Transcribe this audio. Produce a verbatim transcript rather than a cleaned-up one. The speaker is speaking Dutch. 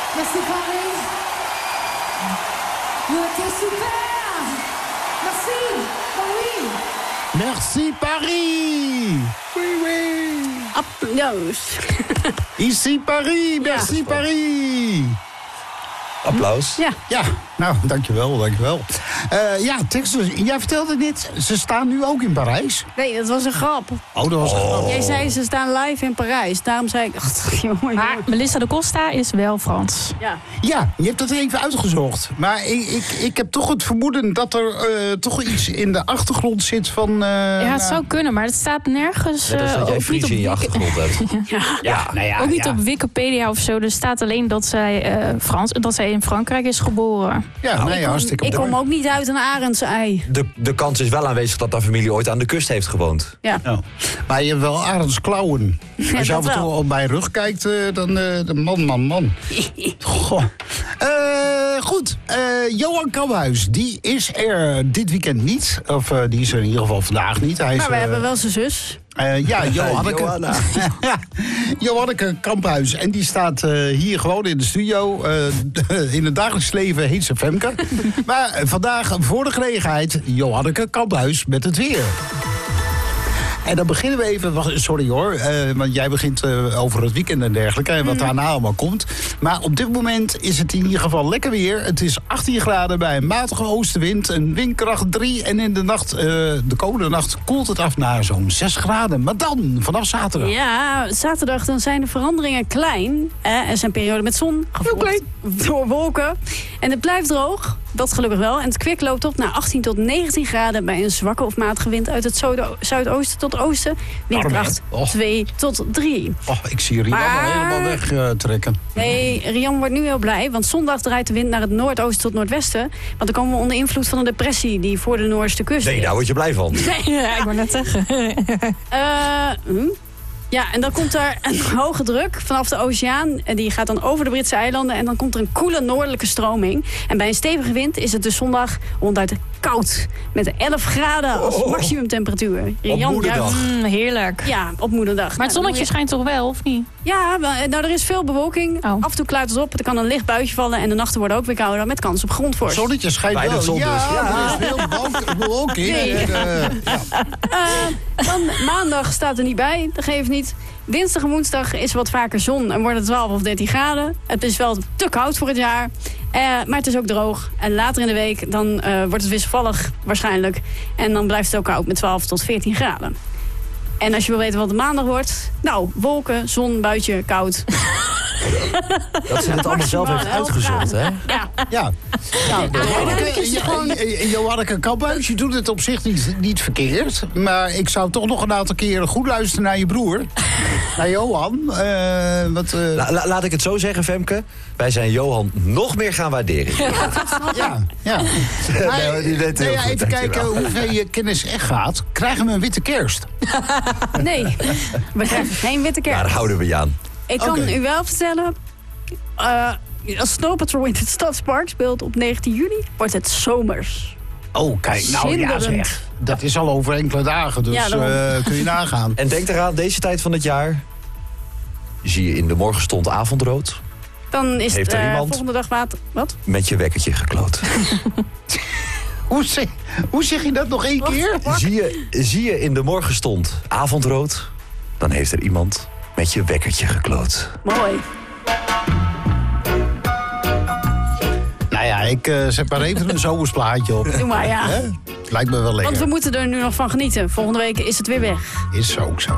Merci Paris. Vous êtes super. Merci Paris. Merci Paris. Oui, oui. Applaus. Ici Paris. Merci Ja. Paris. Applaus. Ja. Ja, nou, dankjewel, dankjewel. Uh, ja, Texas, jij vertelde net, ze staan nu ook in Parijs. Nee, dat was een grap. Oh, dat was een grap. Jij zei ze staan live in Parijs. Daarom zei ik, ach, jongen. Maar Melissa da Costa is wel Frans. Ja. Ja, je hebt dat even uitgezocht. Maar ik, ik, ik heb toch het vermoeden dat er uh, toch iets in de achtergrond zit van... Uh, ja, het nou, zou kunnen, maar het staat nergens... Net als dat uh, jij ook niet Fries op in je Wiki- achtergrond hebt. ja. Ja, nou ja, Ook niet ja. op Wikipedia of zo. Er staat alleen dat zij, uh, Frans, dat zij in Frankrijk is geboren. Ja, Nou, nee, Ik hartstikke kom, ik mooi. kom ook niet uit een arendsei. De, de kans is wel aanwezig dat haar familie ooit aan de kust heeft gewoond. Ja. Ja. Maar je hebt wel arendsklauwen. Ja, Als je dat af en toe wel. op mijn rug kijkt, uh, dan uh, de man, man, man. Goh. Uh, goed, uh, Johan Kamhuis, die is er dit weekend niet. Of uh, die is er in ieder geval vandaag niet. Hij is, Maar we uh, hebben wel zijn zus. Uh, ja, Johanneke. Johanna. Johanneke Kamphuis. En die staat uh, hier gewoon in de studio. Uh, in het dagelijks leven heet ze Femke. Maar uh, vandaag voor de gelegenheid Johanneke Kamphuis met het weer. En dan beginnen we even, wacht, sorry hoor, uh, want jij begint uh, over het weekend en dergelijke, en wat Mhm. daarna allemaal komt. Maar op dit moment is het in ieder geval lekker weer. Het is achttien graden bij een matige oostenwind, een windkracht drie. En in de nacht, uh, de komende nacht koelt het af naar zo'n zes graden. Maar dan, vanaf zaterdag. Ja, zaterdag dan zijn de veranderingen klein. Eh, er zijn perioden met zon, gevolgd door wolken. En het blijft droog, dat gelukkig wel. En het kwik loopt op naar achttien tot negentien graden... bij een zwakke of matige wind uit het zuido- zuidoosten tot oosten. Windkracht Arm, hè? Och. twee tot drie. Oh, ik zie Rian Maar- al helemaal wegtrekken. Nee, Rian wordt nu heel blij, want zondag draait de wind naar het noordoosten tot noordwesten. Want dan komen we onder invloed van een depressie die voor de Noorderste kust Nee, ligt. daar word je blij van. Ja, ik wou net zeggen. Eh, hm? Ja, en dan komt er een hoge druk vanaf de oceaan. En die gaat dan over de Britse eilanden. En dan komt er een koele noordelijke stroming. En bij een stevige wind is het dus zondag ronduit koud. Met elf graden als Oh. maximumtemperatuur. Rian moederdag. juicht. Mm, heerlijk. Ja, op moederdag. Maar het Nou, zonnetje dan schijnt toch wel, of niet? moet je- Ja, wel, nou, er is veel bewolking. Oh. Af en toe klaart het op. Er kan een licht buitje vallen. En de nachten worden ook weer kouder met kans op grondvorst. Zonnetje schijnt Weinig wel. zon dus. Ja, Ja. er is veel bewolk- bewolking. Nee. En, uh, ja. Eh, dan maandag staat er niet bij, dat geeft niet. Dinsdag en woensdag is wat vaker zon en wordt het twaalf of dertien graden. Het is wel te koud voor het jaar, eh, maar het is ook droog. En later in de week dan uh, wordt het wisselvallig waarschijnlijk. En dan blijft het ook koud met twaalf tot veertien graden. En als je wil weten wat het maandag wordt... Nou, wolken, zon, buitje, koud. Dat ze het allemaal zelf heeft Maximaal elf uitgezocht, hè? Ja, Ja. Nou, Johanneke, is Jo- gewoon- Jo- Johanneke Kamphuis, je doet het op zich niet, niet verkeerd. Maar ik zou toch nog een aantal keren goed luisteren naar je broer. Naar Johan. Uh, wat, uh, La- la- laat ik het zo zeggen, Femke. Wij zijn Johan nog meer gaan waarderen. ja, ja. Maar, Nee, die weet heel nou ja, goed, even kijken dankjewel. hoeveel je kennis echt gaat. Krijgen we een witte kerst? nee, we krijgen geen witte kerst. Daar houden we je aan. Ik kan Oké. u wel vertellen... Uh, als Snow Patrol in het Stadspark speelt op negentien juni... wordt het zomers. Oh, kijk, nou ja Zinderend. zeg. Dat is al over enkele dagen, dus Ja, daarom. uh, kun je nagaan. En denk eraan, deze tijd van het jaar... zie je in de morgenstond avondrood... Dan is Heeft het er uh, iemand? volgende dag water... Wat? met je wekkertje gekloot. Hoe zeg, hoe zeg je dat nog één keer? Zie je, zie je in de morgenstond avondrood... dan heeft er iemand met je wekkertje gekloot. Mooi. Nou ja, ik uh, zet maar even een zomersplaatje op. Doe maar, ja. Hè? Lijkt me wel lekker. Want we moeten er nu nog van genieten. Volgende week is het weer weg. Is ook zo.